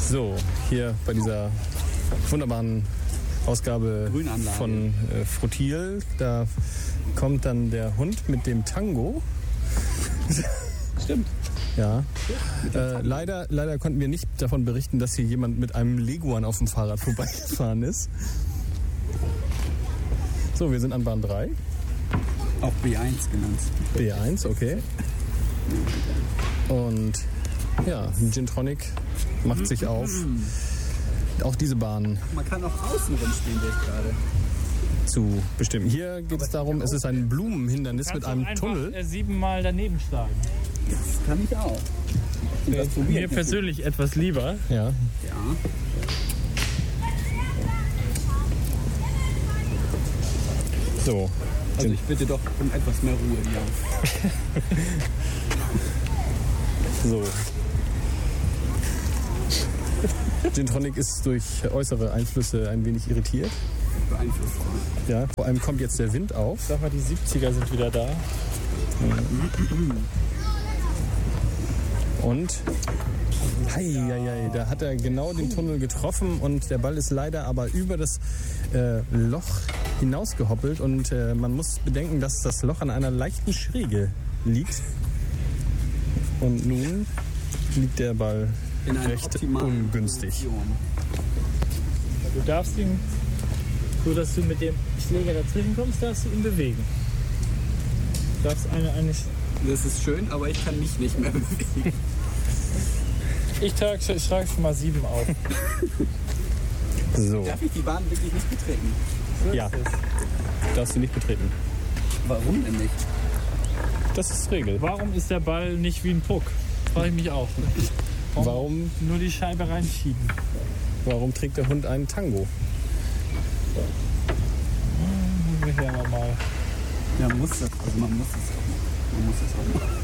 So, hier bei dieser wunderbaren Ausgabe von Frutil, da kommt dann der Hund mit dem Tango. Stimmt. Ja. Leider konnten wir nicht davon berichten, dass hier jemand mit einem Leguan auf dem Fahrrad vorbeigefahren ist. So, wir sind an Bahn 3. Auch B1 genannt. B1, okay. Und ja, Gin Tonic macht sich auf. Auch diese Bahn. Man kann auch außen rumspielen, sehe ich gerade. Zu bestimmen. Hier geht es darum, es ist ein Blumenhindernis mit einem Tunnel. 7-mal daneben schlagen. Das kann ich auch. Mir persönlich etwas lieber. Ja. Ja. So. Also ich bitte doch um etwas mehr Ruhe hier. So. Gin Tonic ist durch äußere Einflüsse ein wenig irritiert. Beeinflussbar. Ja, vor allem kommt jetzt der Wind auf. Sag mal, die 70er sind wieder da. Und da hat er genau den Tunnel getroffen und der Ball ist leider aber über das Loch hinausgehoppelt und man muss bedenken, dass das Loch an einer leichten Schräge liegt. Und nun liegt der Ball recht ungünstig. Position. Du darfst ihn, so dass du mit dem Schläger dazwischen kommst, darfst du ihn bewegen. Du darfst Das ist schön, aber ich kann mich nicht mehr bewegen. Ich trage schon mal 7 auf. So. Darf ich die Bahn wirklich nicht betreten? So Ja. ist es. Darfst du nicht betreten. Warum denn nicht? Das ist Regel. Warum ist der Ball nicht wie ein Puck? Frage ich mich auch. Warum Nur die Scheibe reinschieben? Warum trägt der Hund einen Tango? Hier mal. Ja, man muss das auch machen.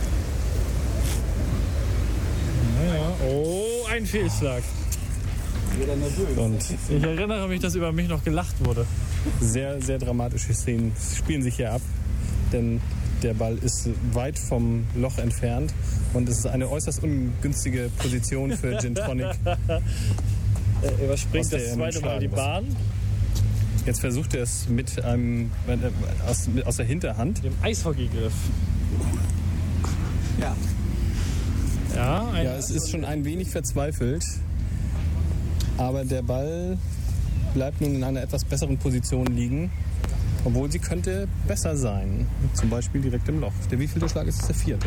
Naja. Oh, ein Fehlschlag. Wieder nervös. Und Ich erinnere mich, dass über mich noch gelacht wurde. sehr, sehr dramatische Szenen spielen sich hier ab, denn der Ball ist weit vom Loch entfernt und es ist eine äußerst ungünstige Position für Gin Tonic. Er überspringt Aus der das er zweite Mal schlagen die muss. Bahn. Jetzt versucht er es mit einem aus der Hinterhand. Dem Eishockeygriff. Ja. Ja, Ja, es ist schon ein wenig verzweifelt, aber der Ball bleibt nun in einer etwas besseren Position liegen, obwohl sie könnte besser sein. Zum Beispiel direkt im Loch. Der wievielte Schlag ist es? Der 4.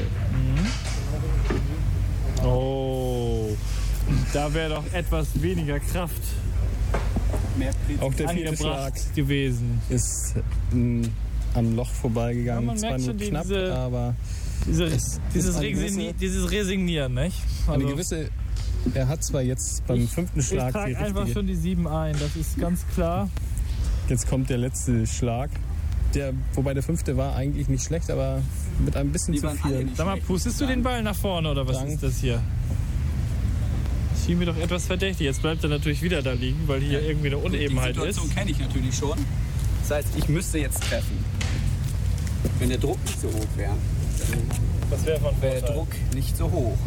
Oh, da wäre doch etwas weniger Kraft Mehr Auch der 4. angebracht Schlag gewesen. ist am Loch vorbeigegangen. Ja, man Zwar merkt nur schon knapp, aber Dieses eine Resignieren, nicht? eine Also, gewisse. Er hat zwar jetzt beim 5. ich Schlag die trage einfach richtige. schon die 7 ein, das ist ganz klar. Jetzt kommt der letzte Schlag. Wobei der 5. war eigentlich nicht schlecht, aber mit ein bisschen Die zu waren alle viel. nicht Sag mal, schlecht, pustest du muss ich den Ball nach vorne oder was Dank. ist das hier? Schien mir doch etwas verdächtig. Jetzt bleibt er natürlich wieder da liegen, weil hier irgendwie eine Unebenheit Die ist. Situation kenne ich natürlich schon. Das heißt, ich müsste jetzt treffen. Wenn der Druck nicht so hoch wäre, Das wäre von wäre der Vorteil. Druck nicht so hoch.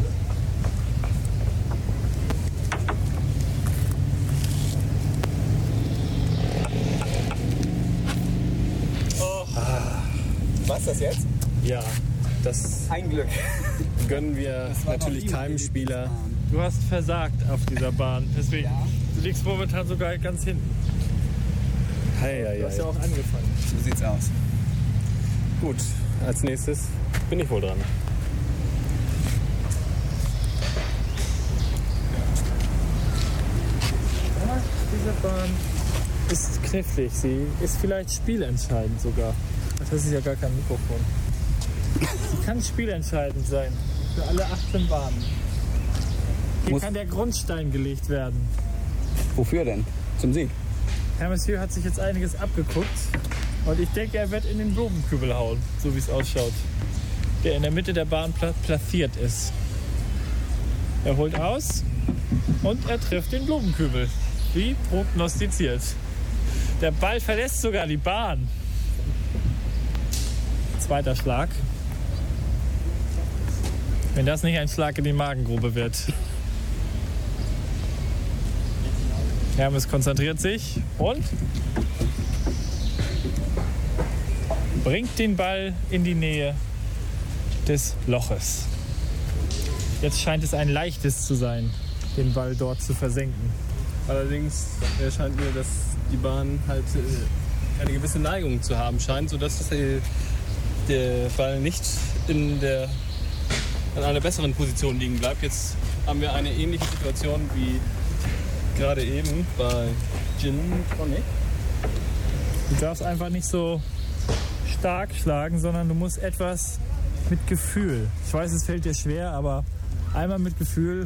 Oh, Was das jetzt? Ja, das Ein Glück. gönnen wir Das war noch natürlich nie keinem mit Spieler. Fahren. du hast versagt auf dieser Bahn. Deswegen, Ja. du liegst momentan sogar ganz hinten. Du hast ja auch angefangen. So sieht's aus. Gut, als nächstes bin ich wohl dran. Ja, diese Bahn ist knifflig. Sie ist vielleicht spielentscheidend sogar. Das ist ja gar kein Mikrofon. Sie kann spielentscheidend sein. Für alle 18 Bahnen. Hier Muss- kann der Grundstein gelegt werden. Wofür denn? Zum Sieg. Herr Monsieur hat sich jetzt einiges abgeguckt. Und ich denke, er wird in den Blumenkübel hauen, so wie es ausschaut. Der in der Mitte der Bahn platziert ist. Er holt aus und er trifft den Blumenkübel. Wie prognostiziert. Der Ball verlässt sogar die Bahn. Zweiter Schlag. Wenn das nicht ein Schlag in die Magengrube wird. Hermes konzentriert sich und bringt den Ball in die Nähe des Loches. Jetzt scheint es ein leichtes zu sein, den Ball dort zu versenken. Allerdings scheint mir, dass die Bahn halt eine gewisse Neigung zu haben scheint, sodass der Ball nicht in einer besseren Position liegen bleibt. Jetzt haben wir eine ähnliche Situation wie gerade eben bei Gin Tonic. Du darfst einfach nicht so stark schlagen, sondern du musst etwas mit Gefühl. Ich weiß, es fällt dir schwer, aber einmal mit Gefühl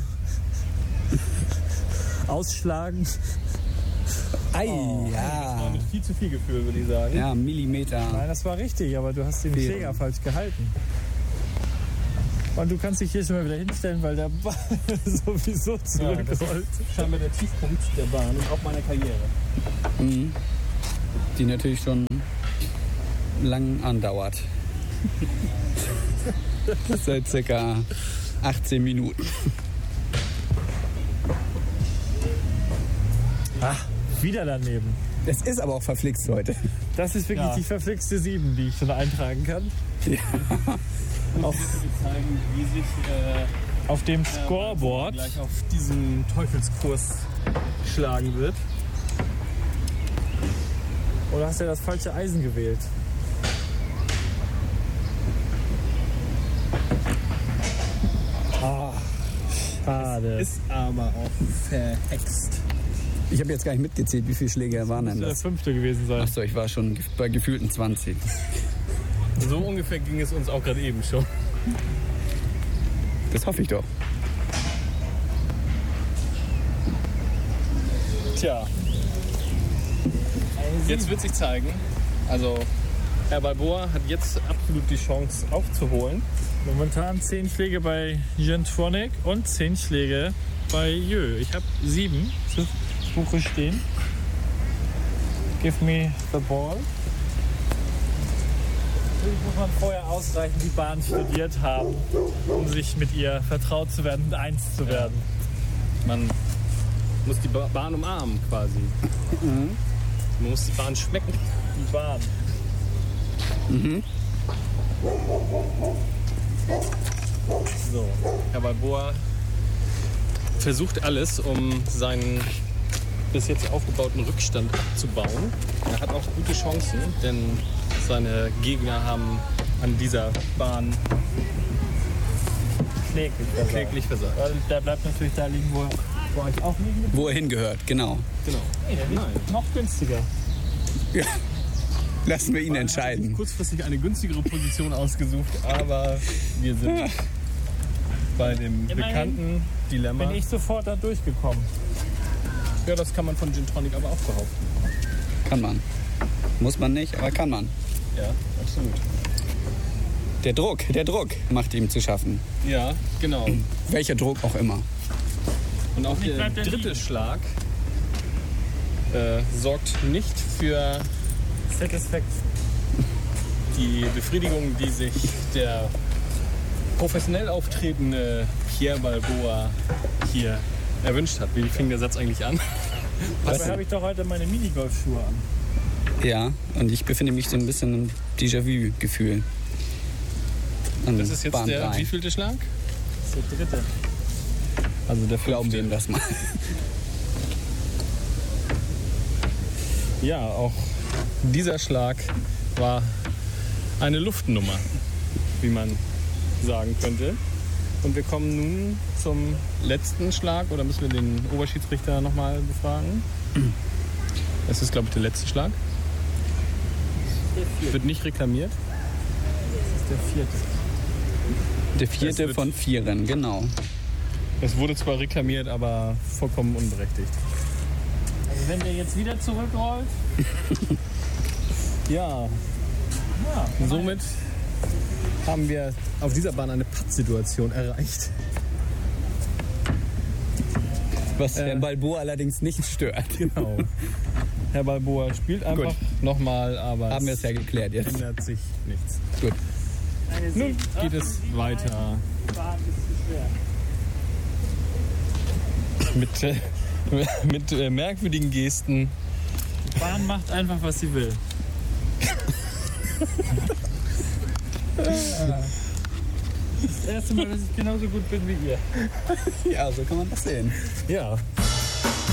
ausschlagen. Ei, Das war mit viel zu viel Gefühl, würde ich sagen. Ja, Millimeter. Nein, das war richtig, aber du hast den Fehlen. Schläger falsch gehalten. Und du kannst dich hier schon mal wieder hinstellen, weil der Ball sowieso zurückrollt. Scheinbar der Tiefpunkt der Bahn und auch meiner Karriere. Mhm. Die natürlich schon lang andauert. Seit circa 18 Minuten. Wieder daneben. Es ist aber auch verflixt heute. Das ist wirklich Ja. die verflixte 7, die ich schon eintragen kann. Auf zeigen, wie sich Auf dem Scoreboard. gleich auf diesen Teufelskurs schlagen wird. Oder hast du ja das falsche Eisen gewählt? Schade. Ist aber auch verhext. Ich habe jetzt gar nicht mitgezählt, wie viele Schläge waren denn Das das? der 5. gewesen sein. Achso, ich war schon bei gefühlten 20. So ungefähr ging es uns auch gerade eben schon. Das hoffe ich doch. Tja, jetzt wird sich zeigen. Also, Herr Balboa hat jetzt absolut die Chance aufzuholen. Momentan 10 Schläge bei Gin Tonic und 10 Schläge bei Jö. Ich habe 7 zu Buche stehen. Give me the ball. Natürlich muss man vorher ausreichend die Bahn studiert haben, um sich mit ihr vertraut zu werden und eins zu werden. Man muss die Bahn umarmen quasi. Man muss die Bahn schmecken. Die Bahn. So, Herr Balboa versucht alles, um seinen bis jetzt aufgebauten Rückstand abzubauen. Er hat auch gute Chancen, denn seine Gegner haben an dieser Bahn kläglich versagt. Weil der bleibt natürlich da liegen, wo er bei euch auch liegen wird. Wo er hingehört, genau. Genau. Nee, der liegt Nein. noch günstiger. Ja. Lassen wir ihn Ich habe entscheiden. kurzfristig eine günstigere Position ausgesucht, aber wir sind bei dem Immerhin bekannten Dilemma. Bin ich sofort da durchgekommen. Ja, das kann man von Gin Tonic aber auch behaupten. Kann man. Muss man nicht, aber kann man. Ja, absolut. Der Druck macht ihm zu schaffen. Ja, genau. Welcher Druck auch immer. Und auch der bleibt er dritte liegen. Schlag sorgt nicht für Satisfaction. die Befriedigung, die sich der professionell auftretende Pierre Balboa hier erwünscht hat. Wie fing der Satz eigentlich an? Dafür habe ich doch heute meine Minigolfschuhe an. Ja, und ich befinde mich so ein bisschen im Déjà-vu-Gefühl. An Das ist jetzt Bahn der 3. wievielte Schlag? Das ist der 3. Also der Glauben wir ihm das mal. Ja, auch dieser Schlag war eine Luftnummer, wie man sagen könnte. Und wir kommen nun zum letzten Schlag, oder müssen wir den Oberschiedsrichter nochmal befragen? Es ist, glaube ich, der letzte Schlag. Wird nicht reklamiert. Das ist der 4. Der Es vierte wird- von 4, genau. Es wurde zwar reklamiert, aber vollkommen unberechtigt. Also wenn der jetzt wieder zurückrollt, Ja, somit haben wir auf dieser Bahn eine Pattsituation erreicht. Was Herrn Balboa allerdings nicht stört. Genau. Herr Balboa spielt einfach nochmal, aber Haben wir es ja geklärt jetzt. ändert sich nichts. Gut. eine Nun geht es weiter Bahn ist zu schwer. mit Mit merkwürdigen Gesten. Die Bahn macht einfach, was sie will. Das erste Mal, dass ich genauso gut bin wie ihr. Ja, so kann man das sehen. Ja.